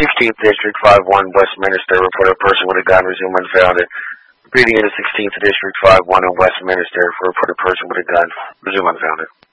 16th District, 5-1, Westminster. Report a person with a gun, resume unfounded. Repeating in the 16th District, 5-1 in Westminster. Report a person with a gun, resume unfounded.